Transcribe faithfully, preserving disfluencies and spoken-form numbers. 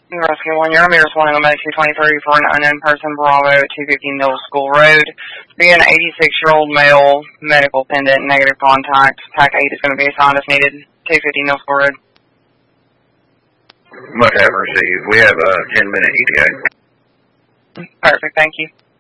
Rescue one, you're on me responding on two twenty-three for an unknown person, Bravo, two fifty Middle School Road. Be an eighty-six-year-old male, medical pendant, negative contact. Pack eight is going to be assigned if needed. two fifty Middle School Road. Must have received. We have a ten-minute E T A. Perfect, thank you.